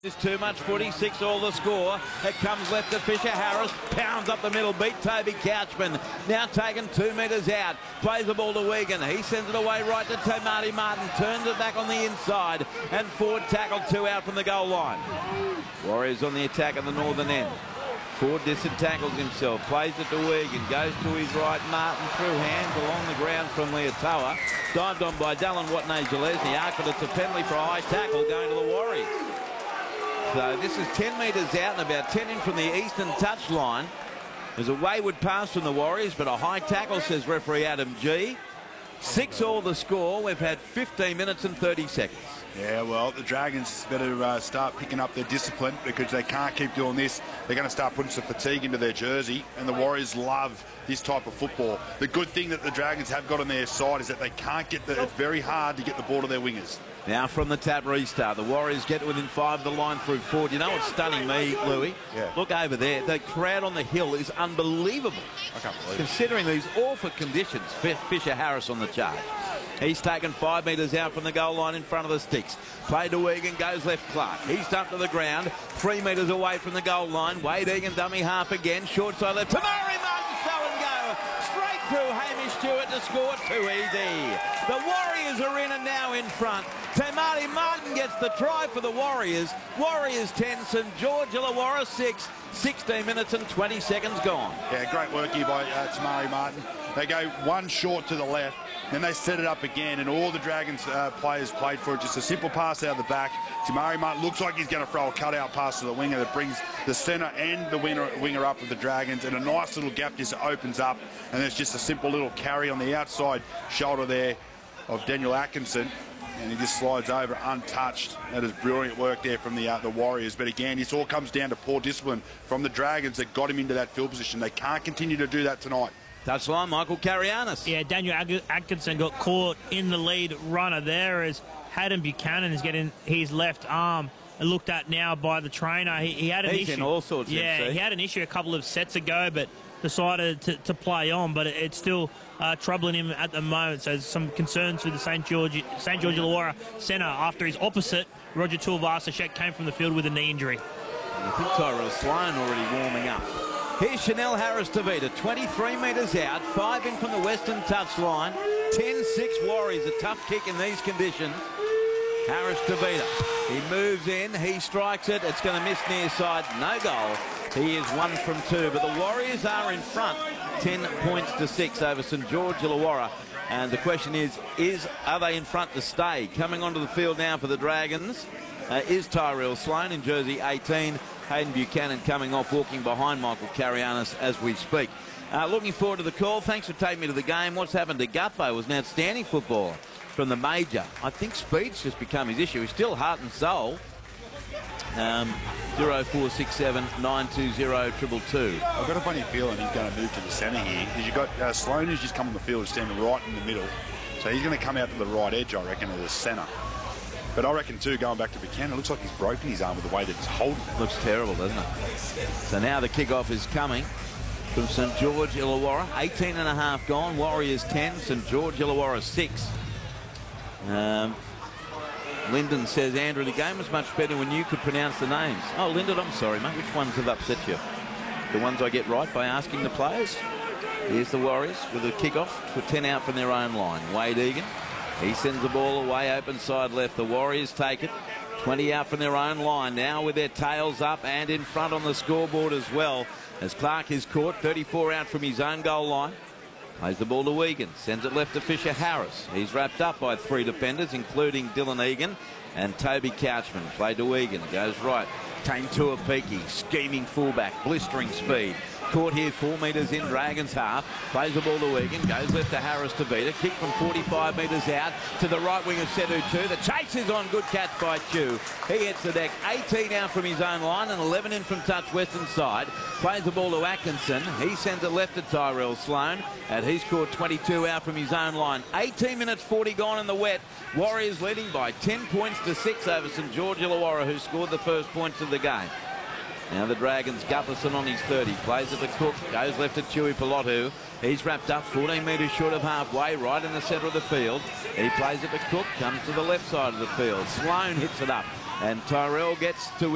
It's too much footy, 6-all the score. It comes left to Fisher Harris, pounds up the middle, beat Toby Couchman. Now taken 2 metres out, plays the ball to Wigan. He sends it away right to Tamati Martin, turns it back on the inside, and Ford tackled 2 out from the goal line. Warriors on the attack at the northern end. Ford disentangles himself, plays it to Wigan, goes to his right, Martin through hands along the ground from Leotoa. Dived on by Dallin Watney-Gillespie, but it's a penalty for a high tackle going to the Warriors. So this is 10 metres out and about 10 in from the eastern touchline. There's a wayward pass from the Warriors, but a high tackle, says referee Adam G. 6-all the score. We've had 15 minutes and 30 seconds. Yeah, well, the Dragons better start picking up their discipline, because they can't keep doing this. They're going to start putting some fatigue into their jersey, and the Warriors love this type of football. The good thing that the Dragons have got on their side is that they can't get it's very hard to get the ball to their wingers. Now from the tap restart, the Warriors get within 5 of the line through Ford. You know what's stunning me, Louis? Yeah. Look over there. The crowd on the hill is unbelievable. I can't believe it. Considering these awful conditions. Fisher Harris on the charge. He's taken 5 metres out from the goal line in front of the sticks. Play to Egan, goes left Clark. He's dumped to the ground, 3 metres away from the goal line. Wade Egan, dummy half again. Short side left. Tamari Martin, show and go. Straight through Hamish Stewart to score. Too easy. The Warriors are in and now in front. Tamati Martin gets the try for the Warriors. Warriors 10, St George Illawarra 6. 16 minutes and 20 seconds gone. Yeah, great work here by Tamari Martin. They go one short to the left, then they set it up again, and all the Dragons players played for it. Just a simple pass out of the back. Tamari Martin looks like he's going to throw a cutout pass to the winger that brings the centre and the winger up with the Dragons, and a nice little gap just opens up, and there's just a simple little carry on the outside shoulder there of Daniel Atkinson. And he just slides over untouched. That is brilliant work there from the Warriors. But again, this all comes down to poor discipline from the Dragons that got him into that field position. They can't continue to do that tonight. Touchline, Michael Carianis. Yeah, Daniel Atkinson got caught in the lead runner there as Hayden Buchanan is getting his left arm looked at now by the trainer. He had an issue. He's in all sorts. Yeah, he had an issue a couple of sets ago, but decided to play on, but it's still troubling him at the moment. So there's some concerns with the St George Illawarra centre after his opposite, Roger Tuivasa-Sheck, came from the field with a knee injury. I think Tyrell Sloan already warming up. Here's Chanel Harris-Tavita, 23 metres out, 5 in from the western touchline. 10-6 Warriors, a tough kick in these conditions. Harris-Tavita, he moves in, he strikes it, it's going to miss near side, no goal. He is 1 from 2, but the Warriors are in front, 10 points to 6 over St George Illawarra. And the question is are they in front to stay? Coming onto the field now for the Dragons is Tyrell Sloan in jersey 18. Hayden Buchanan coming off, walking behind Michael Carianis as we speak. Looking forward to the call. Thanks for taking me to the game. What's happened to Gutho was an outstanding footballer from the major. I think speed's just become his issue. He's still heart and soul. 0467 920 222. I've got a funny feeling he's going to move to the centre here, because you've got Sloan who's just come on the field, standing right in the middle. So he's going to come out to the right edge, I reckon, of the centre. But I reckon, too, going back to Buchanan, it looks like he's broken his arm with the way that he's holding it. Looks terrible, doesn't it? So now the kickoff is coming from St George Illawarra. 18 and a half gone. Warriors 10, St George Illawarra 6. Lyndon says, Andrew, the game was much better when you could pronounce the names. Oh, Lyndon, I'm sorry, mate. Which ones have upset you? The ones I get right by asking the players? Here's the Warriors with a kickoff for 10 out from their own line. Wade Egan. He sends the ball away, open side left. The Warriors take it. 20 out from their own line now with their tails up and in front on the scoreboard as well, as Clark is caught. 34 out from his own goal line. Plays the ball to Wigan. Sends it left to Fisher Harris. He's wrapped up by 3 defenders, including Dylan Egan and Toby Couchman. Played to Wigan. Goes right. Tame Tuapiki, scheming fullback, blistering speed. Caught here 4 metres in Dragons half. Plays the ball to Wigan. Goes left to Harris-Tavita. Kick from 45 metres out to the right wing of Sedu 2. The chase is on. Good catch by Chew. He hits the deck. 18 out from his own line and 11 in from touch western side. Plays the ball to Atkinson. He sends it left to Tyrell Sloan. And he's caught 22 out from his own line. 18 minutes 40 gone in the wet. Warriors leading by 10 points to 6 over St George Illawarra, who scored the first points of the game. Now the Dragons, Gutherson on his 30, plays it to Cook, goes left to Chewy Pilotu. He's wrapped up 14 metres short of halfway, right in the centre of the field. He plays it to Cook, comes to the left side of the field. Sloan hits it up, and Tyrell gets to